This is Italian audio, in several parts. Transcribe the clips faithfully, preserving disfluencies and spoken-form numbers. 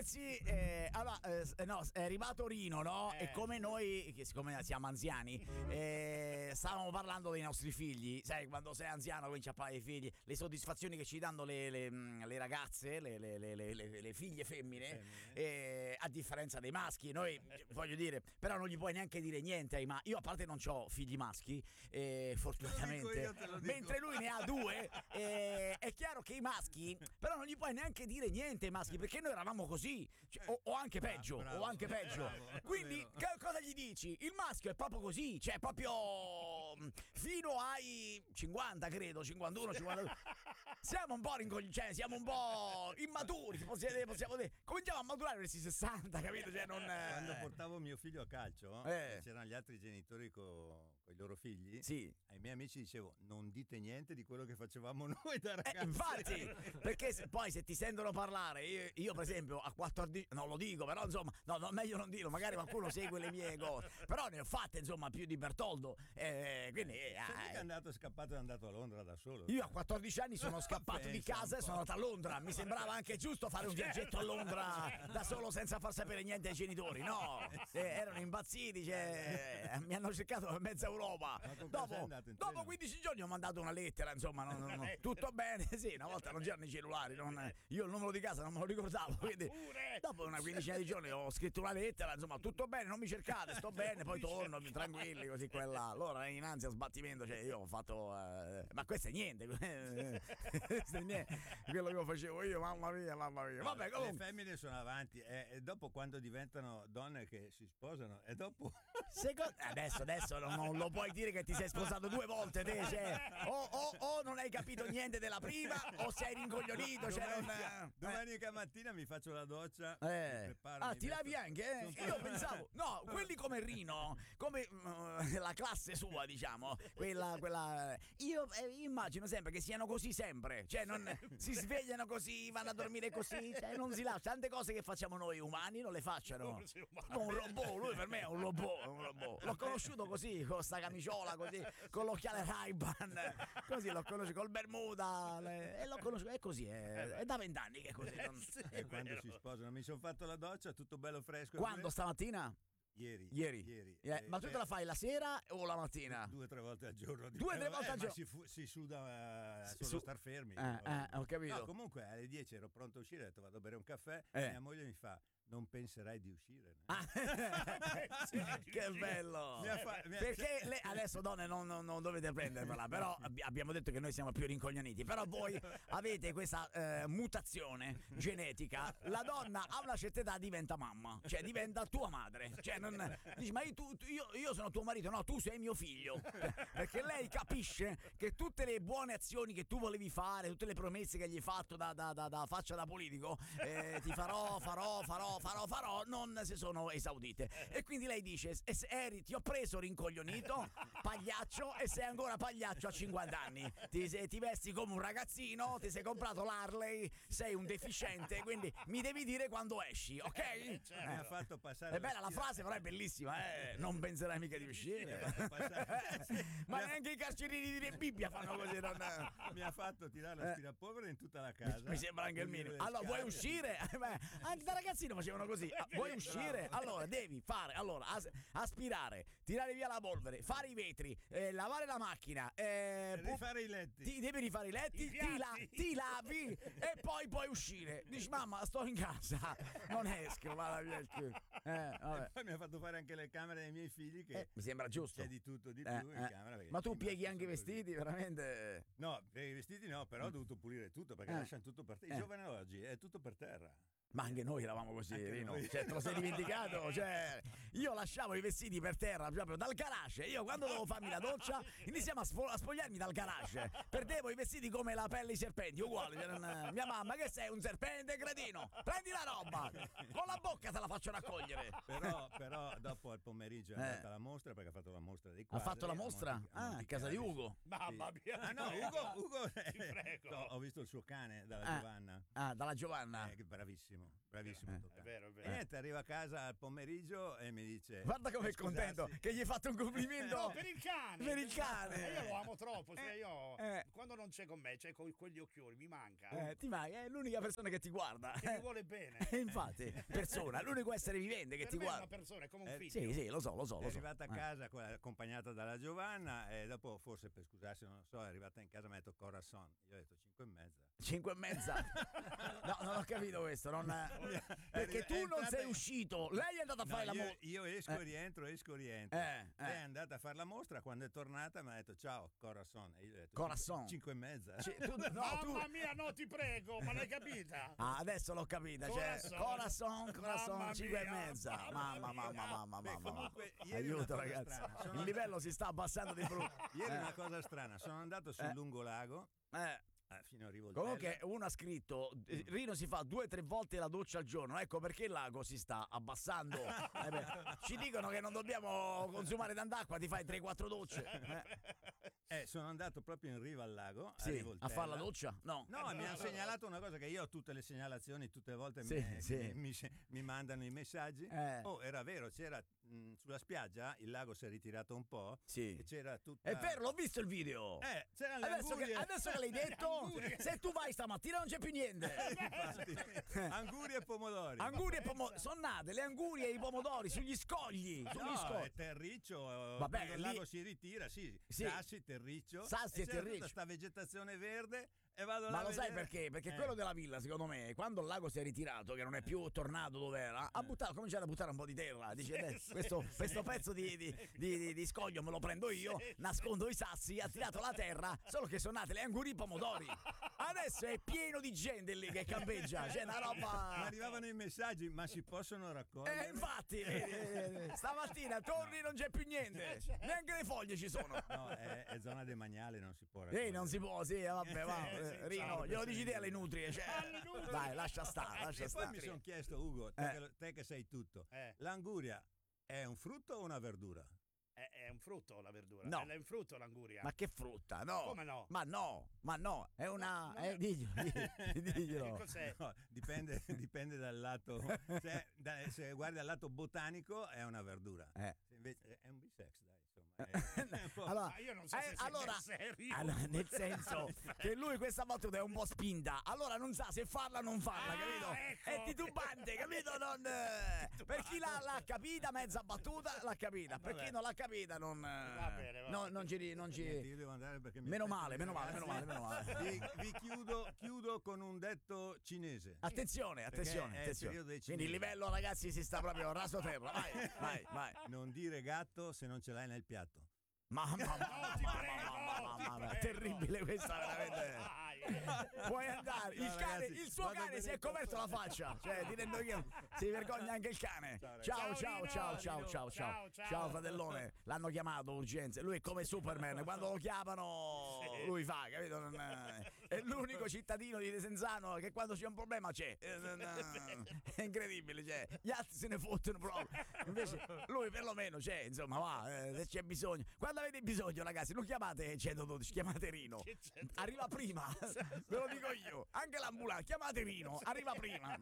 ragazzi, eh, allora, eh, no, è arrivato Rino, no? Eh. E come noi, che siccome siamo anziani, eh, stavamo parlando dei nostri figli. Sai, quando sei anziano cominci a parlare dei figli, le soddisfazioni che ci danno le, le, le ragazze, le, le, le, le, le figlie femmine, eh, a differenza dei maschi. Noi, voglio dire, però non gli puoi neanche dire niente ai maschi. Io a parte non ho figli maschi, eh, fortunatamente, io, te lo dico. mentre lui ne ha due, eh, è chiaro che i maschi, però non gli puoi neanche dire niente ai maschi, perché noi eravamo così, cioè, o, o anche peggio, bravo, o anche peggio. bravo, Quindi vero. che cosa gli dici? Il maschio è proprio così, cioè proprio mh, fino ai cinquanta, credo, cinquantuno, cinquantadue. Siamo un po' rincoglioniti, cioè siamo un po' immaturi, possiamo, possiamo dire. Cominciamo a maturare questi sessanta, capito? Cioè non Quando eh. portavo mio figlio a calcio, Eh. c'erano gli altri genitori con i loro figli. Sì. Ai miei amici dicevo: non dite niente di quello che facevamo noi da ragazzi. Eh, infatti, perché se, poi se ti sentono parlare, io, io per esempio a quattordici, non lo dico, però insomma, no, no, meglio non dirlo, magari qualcuno segue le mie cose, però ne ho fatte insomma più di Bertoldo, eh, quindi eh, È andato scappato e è andato a Londra da solo. io a quattordici anni sono scappato di Pensa casa un e sono po'. andato a Londra. Mi sembrava anche giusto fare un viaggetto a Londra da solo senza far sapere niente ai genitori. No, eh, erano impazziti, cioè, eh, mi hanno cercato per mezza Europa. Ma con cosa sei Dopo, andato in dopo treno? quindici giorni ho mandato una lettera, insomma, non- non- non- tutto bene. Sì, una volta non c'erano i cellulari, non- io il numero di casa non me lo ricordavo. Quindi, dopo una quindicina di giorni ho scritto una lettera, insomma, tutto bene, non mi cercate, sto bene, poi torno, tranquilli, così quella. Allora in ansia, sbattimento, cioè io ho fatto. Eh, ma questo è niente. Questo è niente. Quello che facevo io, mamma mia, mamma mia. Vabbè, Le comunque. femmine sono avanti e, e dopo quando diventano donne che si sposano e dopo Secondo... Adesso, adesso non, non lo puoi dire che ti sei sposato due volte, te, cioè, o, o, o non hai capito niente della prima, o sei rincoglionito. Cioè domenica, non, eh. domenica mattina mi faccio la doccia, mi Eh. preparo, Ah, mi ti lavi metto- anche? Eh? sono Io pronto. pensavo, no, quelli come Rino, come mm, la classe sua, diciamo, quella, quella. Io eh, immagino sempre che siano così sempre, cioè non si svegliano così, vanno a dormire così, cioè non si lasciano. Tante cose che facciamo noi umani non le facciano. Un robot, lui per me è un robot, è un robot. L'ho conosciuto così, con sta camiciola così, con l'occhiale Ray-Ban, così l'ho conosciuto col Bermuda, le- e l'ho conosciuto, è così, è, è da vent'anni che è così. non- E quando si sposano mi sono fatto la doccia tutto bello fresco. Quando stamattina? Ieri. Ieri. Ieri. Eh, Eh, ma tu te eh, la fai la sera o la mattina? Due o tre volte al giorno. Due o tre Eh, volte eh, al ma giorno. Si, fu- si suda eh, Su- solo star fermi. Eh, eh, ho capito. No, comunque alle dieci ero pronto a uscire, ho detto vado a bere un caffè Eh. e mia moglie mi fa non penserai di uscire. no?" Ah, che bello! Mi ha fa- mi ha- Perché le- adesso donne non, non- non dovete prendervela, però abbi- abbiamo detto che noi siamo più rincoglioniti, però voi avete questa eh, mutazione genetica. La donna a una certa età diventa mamma, cioè diventa tua madre, cioè non dici ma io, tu- tu- io, io sono tuo marito, no, tu sei mio figlio, perché lei capisce che tutte le buone azioni che tu volevi fare, tutte le promesse che gli hai fatto da, da- da- da faccia da politico, eh, ti farò, farò, farò, farò, farò, non si sono esaudite. E quindi lei dice: "E se eri, ti ho preso rincoglionito, pagliaccio, e sei ancora pagliaccio a cinquanta anni. Ti, se- ti vesti come un ragazzino, ti sei comprato l'Harley, sei un deficiente, quindi mi devi dire quando esci, ok?" Mi ha fatto passare È bella la spira- frase, però è bellissima, eh. Non penserai mica di uscire. Ma Mi ha- neanche i carcerini di Bibbia fanno così. Non... mi ha fatto tirare Eh. l'aspirapolvere in tutta la casa. Mi sembra anche il Pulire minimo. le Allora, vuoi scale. uscire? Eh, beh, anche da ragazzino facevano così. Ah, vuoi uscire? Allora, devi fare, allora, as- aspirare, tirare via la polvere, fare i vetri, eh, lavare la macchina, eh, pu- Rifare i letti. ti devi rifare i letti, I ti, la- piatti. ti lavi e poi puoi uscire. Dici, mamma, sto in casa, non esco, vada via il culo. Eh, vabbè. Poi mi ha fatto fare anche le camere dei miei figli che Eh, mi sembra giusto. c'è di tutto di Eh, più in eh. camera. perché Ma tu i pieghi maschi anche i sono così. vestiti, veramente? No, per i vestiti no, però ho dovuto pulire tutto perché Eh. lasciano tutto per terra. Eh. I giovani oggi è tutto per terra. Ma anche noi eravamo così, Anche Rino. noi. Cioè, te lo sei dimenticato? Cioè, io lasciavo i vestiti per terra proprio dal garage. Io quando dovevo farmi la doccia iniziamo a, sfo- a spogliarmi dal garage. Perdevo i vestiti come la pelle ai serpenti, uguale. Cioè, non- mia mamma, che sei un serpente, cretino? Prendi la roba, con la bocca te la faccio raccogliere. Però, però dopo al pomeriggio è Eh. andata alla mostra perché ha fatto la mostra dei Ha quadri. fatto la mostra? Monti- Ah, a Monti casa di Carlo. Ugo. Mamma Sì. mia. Ah no, Ugo, Ugo Ti prego. No, ho visto il suo cane dalla Ah, Giovanna. ah, dalla Giovanna. Eh, che bravissimo. bravissimo, bravissimo. Eh. toccante. È vero, è E vero. niente, arriva a casa al pomeriggio e mi dice: Guarda come "Eh, è contento scusassi". che gli hai fatto un complimento. No, per il cane. Per il cane. Eh, io lo amo troppo. Cioè io, Eh. quando non c'è con me, c'è con quegli occhioni, mi manca. Eh, ti manca, è l'unica persona che ti guarda. Che mi vuole bene. Eh, infatti, persona, l'unico essere vivente che Per ti me è una guarda. persona, è come un Eh, figlio. Sì, sì, lo so, lo so, È lo so. arrivata a Eh. casa quella- accompagnata dalla Giovanna e dopo forse per scusarsi non lo so è arrivata in casa e mi ha detto corazon, io ho detto cinque e mezza. Cinque e mezza. No, non ho capito questo. Non... Perché È tu non entrata sei in- uscito. Lei è andata a No, fare la io, mo- io esco Eh. e rientro, esco e rientro. Eh, Lei eh. è andata a fare la mostra, quando è tornata mi ha detto ciao corazon e io ho detto Corazon. cinque, cinque e mezza. Ci- tu- no, tu- Mamma mia, no, ti prego, ma l'hai capita? Ah, adesso l'ho capita. Cioè, Corazon. corazon, corazon, Mamma cinque e mia, mezza. Mamma, mamma mamma, mia. mamma, Beh, mamma. comunque, ieri Aiuto, una cosa ragazzi. strana, sono- Il livello si sta abbassando di brutto. Ieri Eh. una cosa strana, sono andato sul Eh. lungolago Eh. eh, fino a Rivoltella. Comunque uno ha scritto eh, Rino si fa due o tre volte la doccia al giorno, ecco perché il lago si sta abbassando. Eh beh, ci dicono che non dobbiamo consumare tanta acqua, ti fai tre quattro docce. Eh, Eh, sono andato proprio in riva al lago a sì, a Rivoltella. fare la doccia? No. No, mi hanno segnalato una cosa che io ho tutte le segnalazioni, tutte le volte Sì, mi, sì. mi- mi- mi mandano i messaggi. Eh. Oh, era vero, c'era mh, sulla spiaggia, il lago si è ritirato un po' Sì. e c'era tutta... È vero, l'ho visto il video. Eh, c'erano le Adesso che, angurie. adesso che l'hai detto, angurie. se tu vai stamattina non c'è più niente. Infatti, angurie e pomodori. Angurie e pomodori, sono nate le angurie e i pomodori sugli scogli. Sugli No, scogli. è terriccio, eh, Vabbè, quando il lì- lago si ritira, sì, Sì. sassi, terriccio, Sassi e c'era terriccio. tutta sta vegetazione verde e vado là Ma a lo sai vedere. perché? Perché Eh. quello della villa, secondo me, quando il lago si è ritirato, che non è più tornato dove era, ha buttato, ha cominciato a buttare un po' di terra. Dice, "Dai, sì, questo, sì. questo pezzo di, di- di- di- di scoglio me lo prendo io, nascondo i sassi, ha tirato la terra, solo che sono nate le angurie e i pomodori. Adesso è pieno di gente lì che campeggia, c'è una Mi roba... arrivavano i messaggi, ma si possono raccogliere? Eh, infatti, vedi, vedi, stamattina torni non c'è più niente, neanche le foglie ci sono. No, è, è zona demaniale, non si può raccogliere. Ehi, non si può, sì, vabbè, va, Eh, sì, eh, Rino, ciao, glielo dici te alle nutrie, cioè, Alle nutrie. dai, lascia stare, lascia E poi stare. mi sono chiesto, Ugo, te, Eh. che, lo- te che sai tutto, Eh. l'anguria è un frutto o una verdura? È, è un frutto la verdura. No. È un frutto l'anguria. Ma che frutta, no? Come no? Ma no, ma no, è una... No, non eh, è- diglielo, Che diglielo. cos'è? No, dipende, dipende dal lato. Se, da- se guardi al lato botanico è una verdura. Eh. Se invece è un bisex, dai, insomma. È, è un po'- Allora, Ma io non so eh, se sei allora, per serio. allora, nel senso che lui questa battuta è un po' spinta, allora non sa se farla o non farla, Ah, capito? ecco. È titubante, capito? Non, eh, per chi l'ha, l'ha capita, mezza battuta, l'ha capita, per Vabbè. chi non l'ha capita, non, eh, Va bene, va no, bene. non ci... Non Niente, ci io devo andare perché mi meno aspettano male, i meno male, meno male, ragazzi. meno male. Vi, vi chiudo, chiudo con un detto cinese. Attenzione, Perché attenzione, è il attenzione. periodo dei Quindi il cinesi. livello, ragazzi, si sta proprio raso terra. Vai, vai, vai. Non dire gatto se non ce l'hai nel piatto. Mamma mia, No, ti prego, mamma ti mia, prego. terribile questa, veramente. Dai. Puoi andare, il No, cane, ragazzi, il suo vado cane per si è il coperto la posto. faccia, cioè ti rendo che si vergogna anche il cane. Ciao, Ciao, ragazzi. ciao, ciao, Ciao, ciao, Rino. ciao, ciao, Ciao, ciao. ciao, fratellone. L'hanno chiamato urgenze. Lui è come Superman, quando lo chiamano Sì. lui fa, capito? Non è... è l'unico cittadino di Desenzano che quando c'è un problema c'è. Eh, non- È incredibile, cioè, gli altri se ne fottono proprio. Invece lui perlomeno c'è, insomma, va, eh, se c'è bisogno. Quando avete bisogno, ragazzi, non chiamate centododici, chiamate Rino. Che c'è? Arriva prima, ve lo dico io. Anche l'ambulanza, chiamate Rino, arriva prima.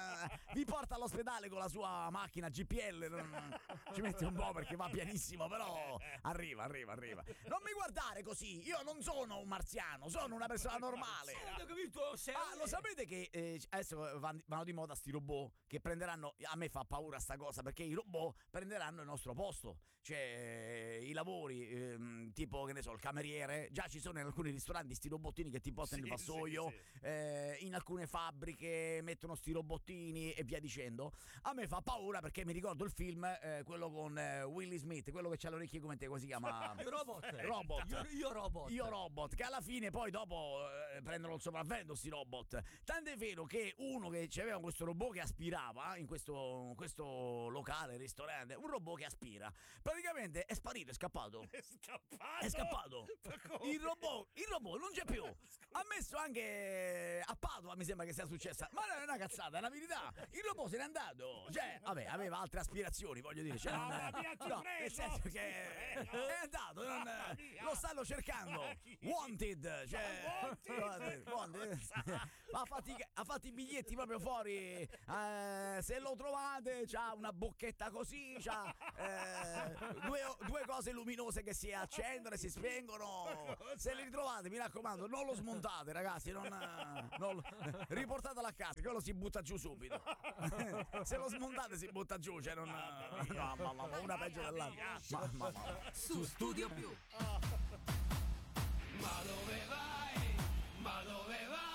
Vi porta all'ospedale con la sua macchina G P L. non- Ci mette un po' perché va pianissimo, però arriva, arriva, arriva. Non mi guardare così, io non sono un marziano, sono una persona normale. Ho capito, sei... Ah, lo sapete che eh, adesso van- vanno di moda sti robot che prenderanno, a me fa paura sta cosa perché i robot prenderanno il nostro posto, cioè eh, i lavori ehm, tipo che ne so il cameriere, già ci sono in alcuni ristoranti sti robottini che ti portano Sì, il vassoio, sì, sì. eh, in alcune fabbriche mettono sti robottini e via dicendo. A me fa paura perché mi ricordo il film eh, quello con eh, Willy Smith, quello che c'ha le orecchie come te, come si chiama? Io robot. Robot. Io, io robot. Io robot, che alla fine poi dopo eh, prendono il sopravvento sti robot. Tant'è vero che uno che aveva questo robot che aspirava in questo, in questo locale, ristorante, un robot che aspira, praticamente è sparito, è scappato. È scappato. È scappato. Ma come? Il robot, il robot non c'è più. Ha messo anche a Padova, mi sembra che sia successa. Ma non è una cazzata, è una verità. Il robot se n'è andato. Cioè, vabbè, aveva altre aspirazioni, voglio dire. Cioè, non, Mamma mia, ti no, prego, nel senso ti che prego. è andato, non- Mamma mia. lo stanno cercando. Wanted, cioè, Wanted? wanted. Ha fatti, ha fatti i biglietti proprio fuori. Eh, se lo trovate, c'ha una bocchetta così, c'ha eh, due, due cose luminose che si accendono e si spengono. Se li ritrovate, mi raccomando, non lo smontate, ragazzi. Non, non lo- riportatelo a casa, che quello si butta giù subito. Se lo smontate, si butta giù. Cioè, non, no, mamma mia, una peggio dell'altra. Mamma mia. Su Studio Più. Ma dove vai? Ma dove vai?